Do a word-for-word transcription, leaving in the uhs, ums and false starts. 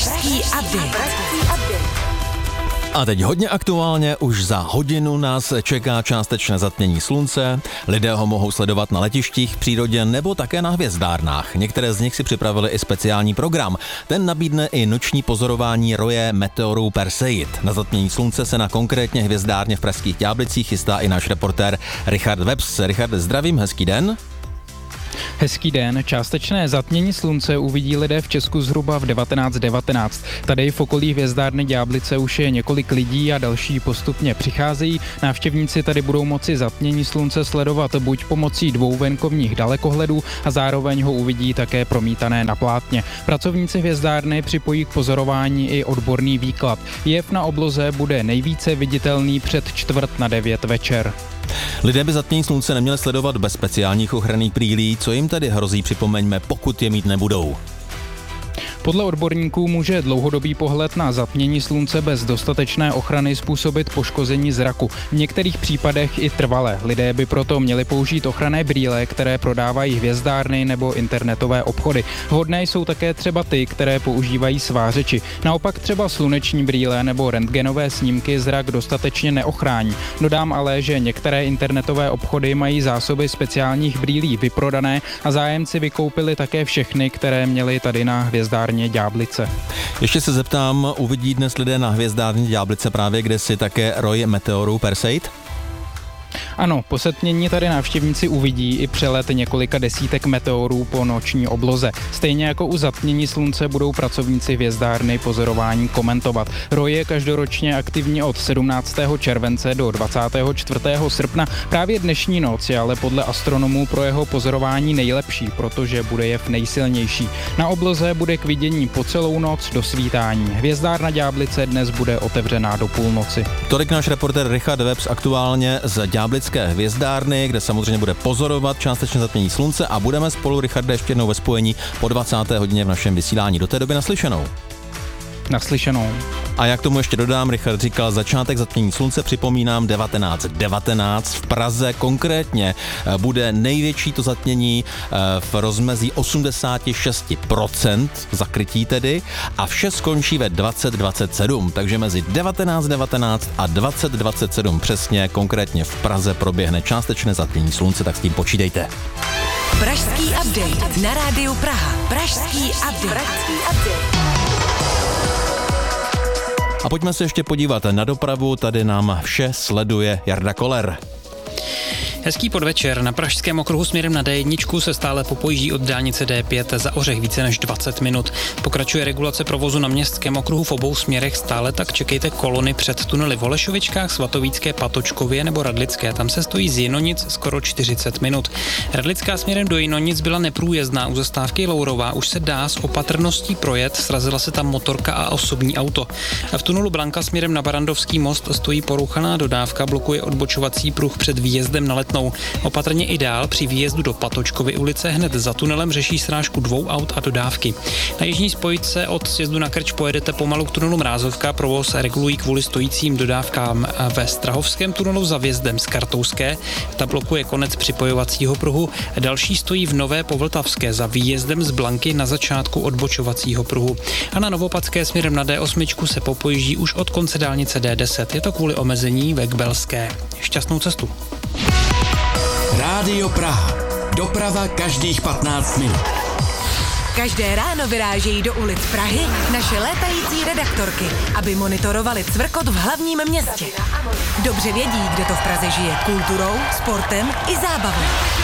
Pražský update. A teď hodně aktuálně, už za hodinu nás čeká částečné zatmění slunce. Lidé ho mohou sledovat na letištích, v přírodě nebo také na hvězdárnách. Některé z nich si připravili i speciální program. Ten nabídne i noční pozorování roje meteorů Perseid. Na zatmění slunce se na konkrétně hvězdárně v Pražských Ďáblicích chystá i náš reportér Richard Webs. Richard, zdravím, hezký den. Hezký den. Částečné zatmění slunce uvidí lidé v Česku zhruba v devatenáct devatenáct. Tady v okolí hvězdárny Ďáblice už je několik lidí a další postupně přicházejí. Návštěvníci tady budou moci zatmění slunce sledovat buď pomocí dvou venkovních dalekohledů a zároveň ho uvidí také promítané na plátně. Pracovníci hvězdárny připojí k pozorování i odborný výklad. Jev na obloze bude nejvíce viditelný před čtvrt na devět večer. Lidé by zatmění slunce neměli sledovat bez speciálních ochranných brýlí. Co jim tedy hrozí, připomeňme, pokud je mít nebudou? Podle odborníků může dlouhodobý pohled na zatmění slunce bez dostatečné ochrany způsobit poškození zraku. V některých případech i trvale. Lidé by proto měli použít ochranné brýle, které prodávají hvězdárny nebo internetové obchody. Vhodné jsou také třeba ty, které používají svářeči. Naopak třeba sluneční brýle nebo rentgenové snímky zrak dostatečně neochrání. Dodám ale, že některé internetové obchody mají zásoby speciálních brýlí vyprodané a zájemci vykoupili také všechny, které měli tady na hvězdárně Ďáblice. Ještě se zeptám, uvidí dnes lidé na hvězdárně Ďáblice právě kde si také roj meteorů Perseid? Ano, po setmění tady návštěvníci uvidí i přelet několika desítek meteorů po noční obloze. Stejně jako u zatmění slunce budou pracovníci hvězdárny pozorování komentovat. Roj je každoročně aktivní od sedmnáctého července do dvacátého čtvrtého srpna. Právě dnešní noc je ale podle astronomů pro jeho pozorování nejlepší, protože bude jev nejsilnější. Na obloze bude k vidění po celou noc do svítání. Hvězdárna Ďáblice dnes bude otevřená do půlnoci. Tolik náš reportér Richard Webs aktuálně z Ďáblické hvězdárny, kde samozřejmě bude pozorovat částečné zatmění slunce a budeme spolu, Richarde, ještě jednou ve spojení po dvacáté hodině v našem vysílání. Do té doby naslyšenou. Naslyšenou. A jak tomu ještě dodám, Richard říkal, začátek zatmění slunce, připomínám, devatenáct devatenáct v Praze konkrétně bude největší to zatmění v rozmezí osmdesát šest procent zakrytí tedy a vše skončí ve dvacet dvacet sedm, takže mezi devatenáct devatenáct a dvacet dvacet sedm přesně konkrétně v Praze proběhne částečné zatmění slunce, tak s tím počítejte. Pražský update na rádiu Praha. Pražský update. Pražský update. A pojďme se ještě podívat na dopravu, tady nám vše sleduje Jarda Koller. Hezký podvečer. Na pražském okruhu směrem na D jedna se stále popojíždí od dálnice D pět za Ořech více než dvacet minut. Pokračuje regulace provozu na městském okruhu v obou směrech stále, tak čekejte kolony před tunely v Holešovičkách, Svatovícké, Patočkově nebo Radlické. Tam se stojí z Jinonic skoro čtyřicet minut. Radlická směrem do Jinonic byla neprůjezdná. U zastávky Lourová už se dá s opatrností projet, srazila se tam motorka a osobní auto. V tunelu Blanka směrem na Barandovský most stojí porouchaná dodávka, blokuje odbočovací pruh před výjezdem na Letnou. Opatrně i dál při výjezdu do Patočkovy ulice hned za tunelem řeší srážku dvou aut a dodávky. Na jižní spojce od sjezdu na Krč pojedete pomalu k tunelu Mrázovka, provoz regulují kvůli stojícím dodávkám ve Strahovském tunelu za vjezdem z Kartouské. Ta blokuje konec připojovacího pruhu. Další stojí v Nové Povltavské za výjezdem z Blanky na začátku odbočovacího pruhu. A na Novopadské směrem na D osm se popojíždí už od konce dálnice D deset. Je to kvůli omezení ve Kbelské. Šťastnou cestu. Rádio Praha. Doprava každých patnáct minut. Každé ráno vyrážejí do ulic Prahy naše létající redaktorky, aby monitorovali cvrkot v hlavním městě. Dobře vědí, kde to v Praze žije kulturou, sportem i zábavou.